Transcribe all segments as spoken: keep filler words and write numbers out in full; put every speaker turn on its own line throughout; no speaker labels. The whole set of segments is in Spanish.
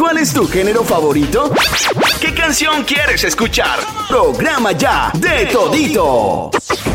¿Cuál es tu género favorito? ¿Qué canción quieres escuchar? Programa ya de todito.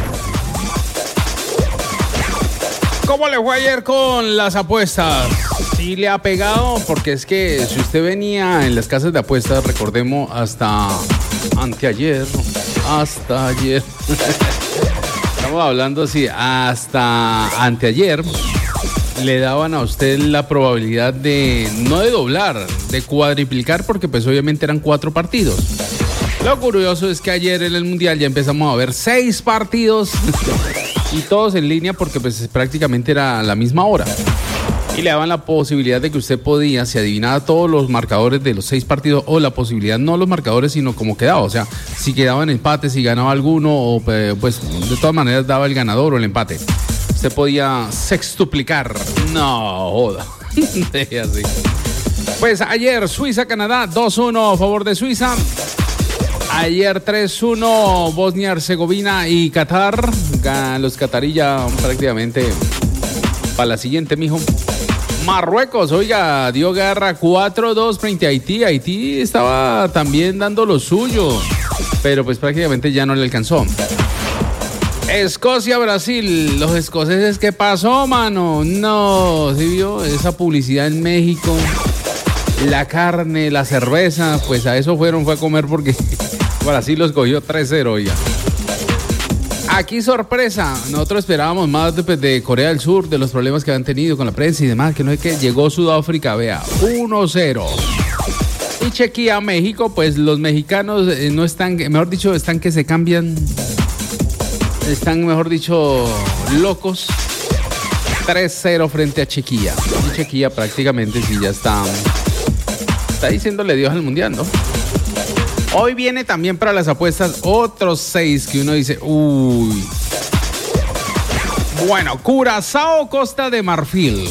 ¿Cómo le fue ayer con las apuestas? ¿Sí le ha pegado? Porque es que si usted venía en las casas de apuestas, recordemos, hasta anteayer, hasta ayer, estamos hablando así, hasta anteayer, le daban a usted la probabilidad de, no de doblar, de cuadriplicar, porque pues obviamente eran cuatro partidos. Lo curioso es que ayer en el Mundial ya empezamos a ver seis partidos y todos en línea porque pues prácticamente era la misma hora. Y le daban la posibilidad de que usted podía, si adivinaba todos los marcadores de los seis partidos, o la posibilidad, no los marcadores, sino cómo quedaba. O sea, si quedaba en empate, si ganaba alguno, o pues de todas maneras daba el ganador o el empate. Usted podía sextuplicar. No, joda. Así. Pues ayer Suiza-Canadá dos uno a favor de Suiza. Ayer tres uno Bosnia-Herzegovina y Qatar. Los catarí ya prácticamente para la siguiente, mijo. Marruecos, oiga, dio guerra cuatro dos frente a Haití. Haití estaba también dando lo suyo, pero pues prácticamente ya no le alcanzó. Escocia-Brasil, los escoceses, ¿qué pasó, mano? No, ¿sí vio? Esa publicidad en México, la carne, la cerveza, pues a eso fueron, fue a comer porque Brasil los cogió tres cero, oiga. Aquí sorpresa, nosotros esperábamos más de, de Corea del Sur, de los problemas que habían tenido con la prensa y demás, que no es que llegó Sudáfrica, vea, uno cero. Y Chequia, México, pues los mexicanos eh, no están, mejor dicho, están que se cambian, están, mejor dicho, locos. tres cero frente a Chequia. Y Chequia prácticamente sí ya está, está diciéndole Dios al Mundial, ¿no? Hoy viene también para las apuestas otros seis que uno dice, uy. Bueno, Curazao, Costa de Marfil.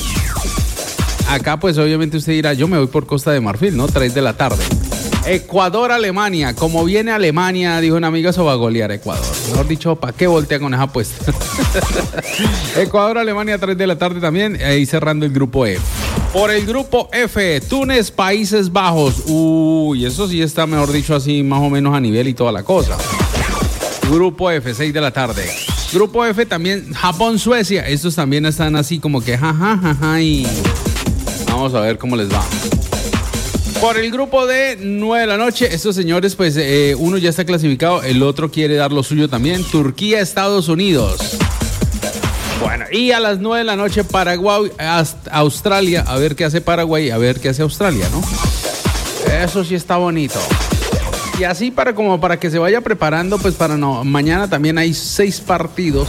Acá pues obviamente usted dirá, yo me voy por Costa de Marfil, ¿no? tres de la tarde. Ecuador, Alemania. Como viene Alemania, dijo una amiga, eso va a golear Ecuador. Mejor dicho, ¿para qué voltea con esa apuesta? Ecuador, Alemania, tres de la tarde también. Ahí cerrando el grupo E. Por el grupo F, Túnez, Países Bajos. Uy, eso sí está, mejor dicho, así más o menos a nivel y toda la cosa. Grupo F, seis de la tarde. Grupo F también, Japón, Suecia. Estos también están así como que jajajaja ja, ja, ja, y vamos a ver cómo les va. Por el grupo D, nueve de la noche, estos señores, pues eh, uno ya está clasificado, el otro quiere dar lo suyo también. Turquía, Estados Unidos. Bueno, y a las nueve de la noche, Paraguay, Australia. A ver qué hace Paraguay, a ver qué hace Australia, ¿no? Eso sí está bonito. Y así para como para que se vaya preparando, pues para no, mañana también hay seis partidos.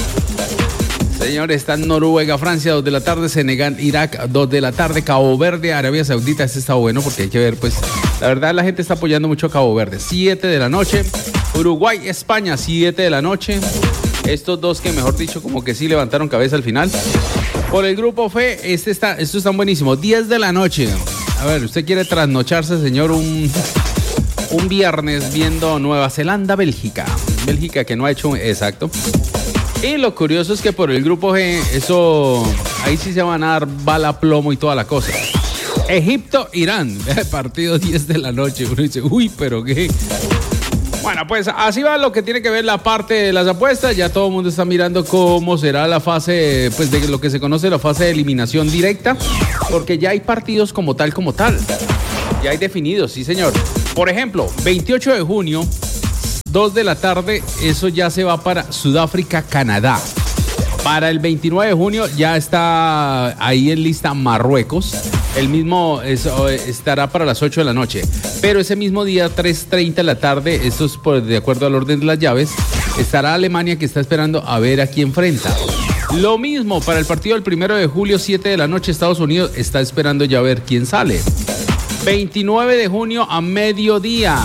Señores, están Noruega, Francia, dos de la tarde, Senegal, Irak, dos de la tarde, Cabo Verde, Arabia Saudita. Este está bueno porque hay que ver, pues, la verdad la gente está apoyando mucho a Cabo Verde. siete de la noche, Uruguay, España, siete de la noche. Estos dos que, mejor dicho, como que sí levantaron cabeza al final. Por el grupo F, este está, estos están buenísimos. diez de la noche. A ver, usted quiere trasnocharse, señor, un, un viernes viendo Nueva Zelanda, Bélgica. Bélgica que no ha hecho, exacto. Y lo curioso es que por el grupo G, eso, ahí sí se van a dar bala, plomo y toda la cosa. Egipto, Irán, partido diez de la noche. Uno dice, uy, pero qué... Bueno, pues así va lo que tiene que ver la parte de las apuestas. Ya todo el mundo está mirando cómo será la fase, pues de lo que se conoce la fase de eliminación directa, porque ya hay partidos como tal, como tal. Ya hay definidos, sí señor. Por ejemplo, veintiocho de junio, dos de la tarde, eso ya se va para Sudáfrica, Canadá. Para el veintinueve de junio ya está ahí en lista Marruecos. El mismo es, estará para las ocho de la noche. Pero ese mismo día, tres treinta de la tarde, esto es por, de acuerdo al orden de las llaves, estará Alemania, que está esperando a ver a quién enfrenta. Lo mismo para el partido del primero de julio, siete de la noche, Estados Unidos está esperando ya a ver quién sale. veintinueve de junio a mediodía,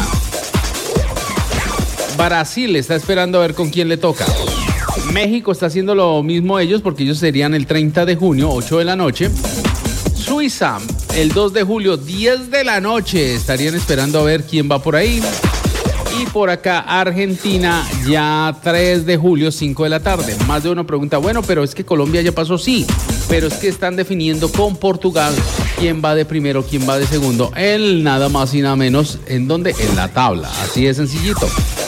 Brasil está esperando a ver con quién le toca. México está haciendo lo mismo ellos, porque ellos serían el treinta de junio, ocho de la noche. Suiza, el dos de julio, diez de la noche, estarían esperando a ver quién va por ahí. Y por acá, Argentina, ya tres de julio, cinco de la tarde. Más de uno pregunta, bueno, pero es que Colombia ya pasó, sí, pero es que están definiendo con Portugal quién va de primero, quién va de segundo, en nada más y nada menos, ¿en dónde? En la tabla, así de sencillito.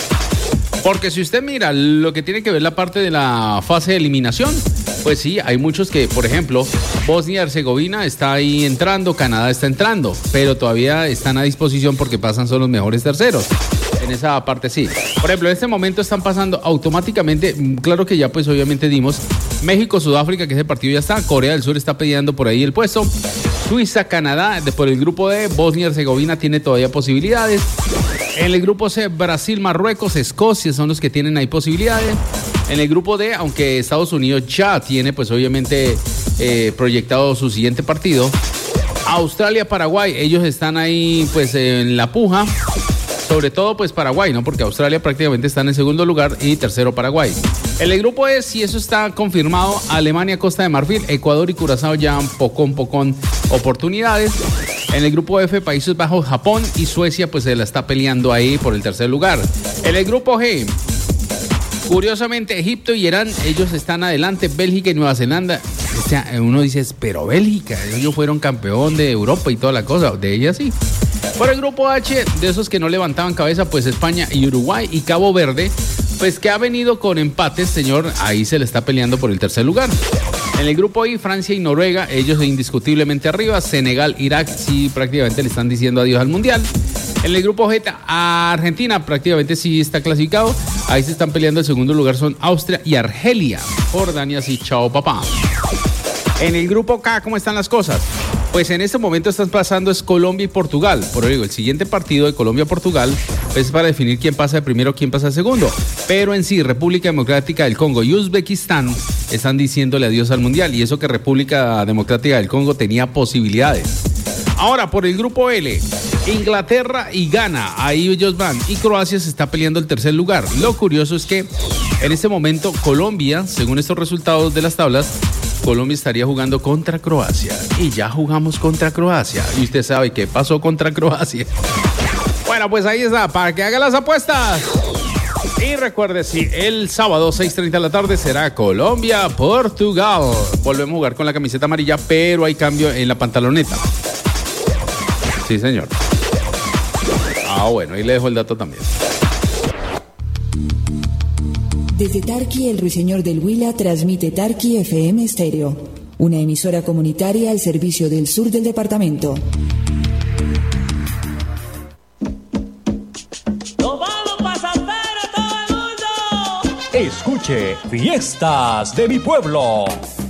Porque si usted mira lo que tiene que ver la parte de la fase de eliminación, pues sí, hay muchos que, por ejemplo, Bosnia y Herzegovina está ahí entrando, Canadá está entrando, pero todavía están a disposición porque pasan son los mejores terceros. En esa parte sí. Por ejemplo, en este momento están pasando automáticamente, claro que ya pues obviamente dimos, México, Sudáfrica, que ese partido ya está, Corea del Sur está peleando por ahí el puesto, Suiza, Canadá, por el grupo D, Bosnia y Herzegovina tiene todavía posibilidades. En el grupo C, Brasil, Marruecos, Escocia son los que tienen ahí posibilidades. En el grupo D, aunque Estados Unidos ya tiene pues obviamente eh, proyectado su siguiente partido, Australia, Paraguay, ellos están ahí pues en la puja. Sobre todo pues Paraguay, ¿no? Porque Australia prácticamente está en el segundo lugar y tercero Paraguay. En el grupo E, si eso está confirmado, Alemania, Costa de Marfil, Ecuador y Curazao ya un pocón, pocón oportunidades. En el grupo F, Países Bajos, Japón y Suecia pues se la está peleando ahí por el tercer lugar. En el grupo G, curiosamente Egipto y Irán, ellos están adelante, Bélgica y Nueva Zelanda. O sea, uno dice, pero Bélgica, ellos fueron campeón de Europa y toda la cosa, de ella sí. Por el grupo H, de esos que no levantaban cabeza, pues España y Uruguay y Cabo Verde, pues que ha venido con empates, señor, ahí se le está peleando por el tercer lugar. En el grupo I, Francia y Noruega, ellos indiscutiblemente arriba, Senegal, Irak, sí prácticamente le están diciendo adiós al Mundial. En el grupo J, Argentina prácticamente sí está clasificado, ahí se están peleando el segundo lugar, son Austria y Argelia. Jordania, sí, chao papá. En el grupo K, ¿cómo están las cosas? Pues en este momento están pasando es Colombia y Portugal. Por ello, el siguiente partido de Colombia-Portugal es para definir quién pasa de primero, quién pasa de segundo. Pero en sí, República Democrática del Congo y Uzbekistán están diciéndole adiós al Mundial. Y eso que República Democrática del Congo tenía posibilidades. Ahora, por el grupo L, Inglaterra y Ghana, ahí ellos van. Y Croacia se está peleando el tercer lugar. Lo curioso es que en este momento Colombia, según estos resultados de las tablas, Colombia estaría jugando contra Croacia. Y ya jugamos contra Croacia. Y usted sabe qué pasó contra Croacia. Bueno, pues ahí está, para que haga las apuestas. Y recuerde, si el sábado seis treinta de la tarde será Colombia-Portugal. Volvemos a jugar con la camiseta amarilla, pero hay cambio en la pantaloneta. Sí, señor. Ah, bueno, ahí le dejo el dato también.
Desde Tarqui, el Ruiseñor del Huila transmite Tarqui F M Estéreo, una emisora comunitaria al servicio del sur del departamento.
Escuche Fiestas de mi Pueblo.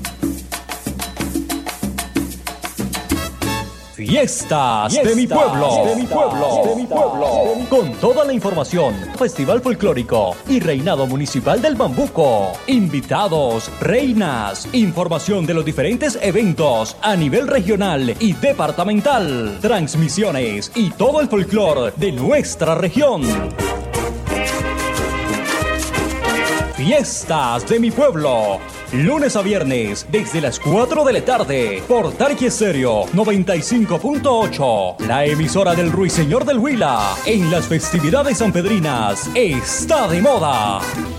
Fiestas, Fiestas de mi pueblo, de mi pueblo, de mi pueblo. Con toda la información, Festival Folclórico y Reinado Municipal del Bambuco. Invitados, reinas, información de los diferentes eventos a nivel regional y departamental. Transmisiones y todo el folclor de nuestra región. Fiestas de mi pueblo. Lunes a viernes, desde las cuatro de la tarde, por Tarqui Estéreo noventa y cinco punto ocho. La emisora del Ruiseñor del Huila, en las festividades sanpedrinas, está de moda.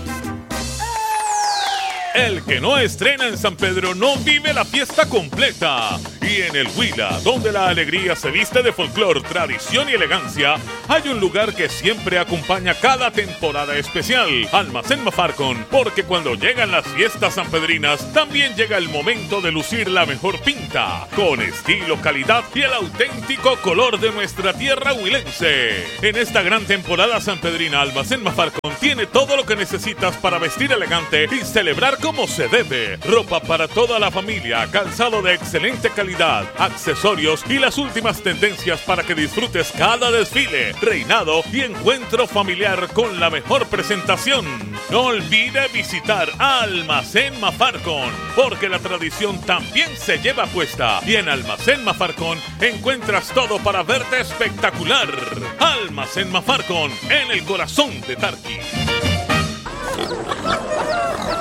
El que no estrena en San Pedro no vive la fiesta completa. Y en el Huila, donde la alegría se viste de folclor, tradición y elegancia, hay un lugar que siempre acompaña cada temporada especial, Almacén Mafarcon, porque cuando llegan las fiestas sanpedrinas, también llega el momento de lucir la mejor pinta, con estilo, calidad y el auténtico color de nuestra tierra huilense. En esta gran temporada sanpedrina, Almacén Mafarcon tiene todo lo que necesitas para vestir elegante y celebrar como se debe. Ropa para toda la familia, calzado de excelente calidad, accesorios y las últimas tendencias para que disfrutes cada desfile, reinado y encuentro familiar con la mejor presentación. No olvide visitar Almacén Mafarcon, porque la tradición también se lleva puesta. Y en Almacén Mafarcon encuentras todo para verte espectacular. Almacén Mafarcon, en el corazón de Tarqui.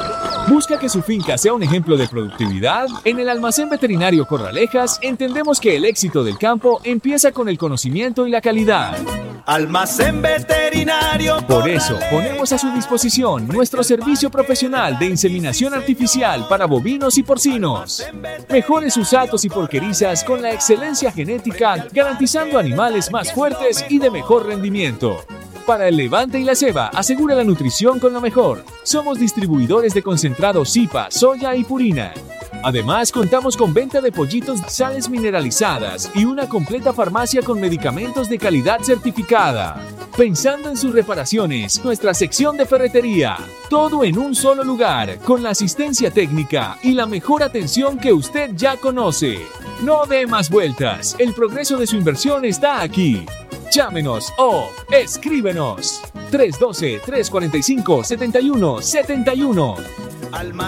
¿Busca que su finca sea un ejemplo de productividad? En el Almacén Veterinario Corralejas entendemos que el éxito del campo empieza con el conocimiento y la calidad.
Almacén Veterinario Corralejas.
Por eso, ponemos a su disposición nuestro servicio profesional de inseminación artificial para bovinos y porcinos. Mejore sus atos y porquerizas con la excelencia genética, garantizando animales más fuertes y de mejor rendimiento. Para el levante y la ceba, asegura la nutrición con lo mejor. Somos distribuidores de concentrados Zipa, soya y purina. Además, contamos con venta de pollitos, sales mineralizadas y una completa farmacia con medicamentos de calidad certificada. Pensando en sus reparaciones, nuestra sección de ferretería. Todo en un solo lugar, con la asistencia técnica y la mejor atención que usted ya conoce. No dé más vueltas, el progreso de su inversión está aquí. Llámenos o escríbenos tres uno dos, tres cuatro cinco, siete uno siete uno.